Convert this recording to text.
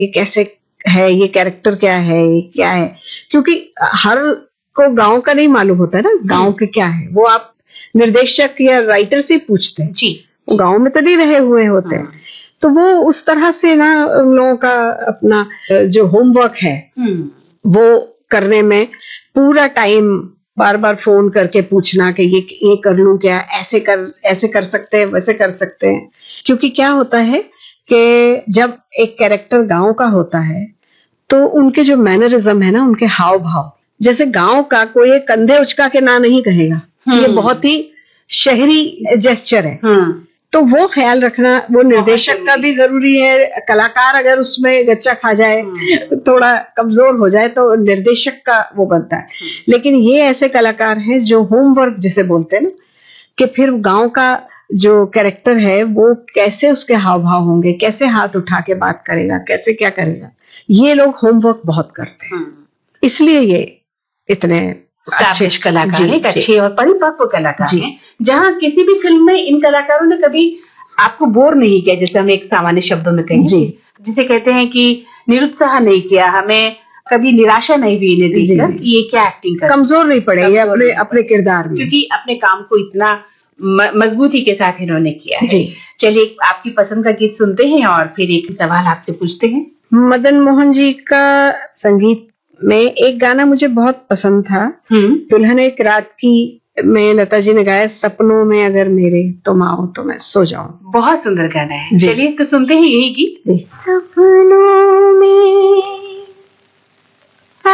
ये कैसे है, ये कैरेक्टर क्या है, ये क्या है, क्योंकि हर को गांव का नहीं मालूम होता है ना, गांव के क्या है वो आप निर्देशक या राइटर से पूछते हैं जी, वो गांव में तो नहीं रहे हुए होते हैं। तो वो उस तरह से ना उन लोगों का अपना जो होमवर्क है वो करने में पूरा टाइम बार बार फोन करके पूछना कि ये कर लूं क्या, ऐसे कर सकते हैं, वैसे कर सकते हैं। क्योंकि क्या होता है कि जब एक कैरेक्टर गांव का होता है तो उनके जो मैनरिज्म है ना, उनके हाव भाव, जैसे गांव का कोई कंधे उचका के ना नहीं कहेगा, ये बहुत ही शहरी जेस्चर है। तो वो ख्याल रखना वो निर्देशक का भी जरूरी है। कलाकार अगर उसमें गच्चा खा जाए, थोड़ा कमजोर हो जाए, तो निर्देशक का वो बनता है। लेकिन ये ऐसे कलाकार हैं जो होमवर्क जिसे बोलते हैं ना, कि फिर गांव का जो कैरेक्टर है वो कैसे उसके हाव भाव होंगे, कैसे हाथ उठा के बात करेगा, कैसे क्या करेगा, ये लोग होमवर्क बहुत करते हैं। इसलिए ये इतने अच्छे कलाकार हैं, अच्छे और परिपक्व कलाकार हैं, जहाँ किसी भी फिल्म में इन कलाकारों ने कभी आपको बोर नहीं किया, जैसे हम एक सामान्य शब्दों में कहें जी, जिसे कहते हैं कि निरुत्साह नहीं किया, हमें कभी निराशा नहीं हुई इन्हें देखकर कि ये क्या एक्टिंग कर, कमजोर नहीं पड़े ये अपने किरदार में, क्योंकि अपने काम को इतना मजबूती के साथ इन्होंने किया है। चलिए आपकी पसंद का गीत सुनते हैं और फिर एक सवाल आपसे पूछते हैं। मदन मोहन जी का संगीत में एक गाना मुझे बहुत पसंद था, दुल्हन एक रात की में लता जी ने गाया, सपनों में अगर मेरे तुम आओ तो मैं सो जाऊं। बहुत सुंदर गाना है, चलिए तो सुनते हैं यही गीत। सपनों में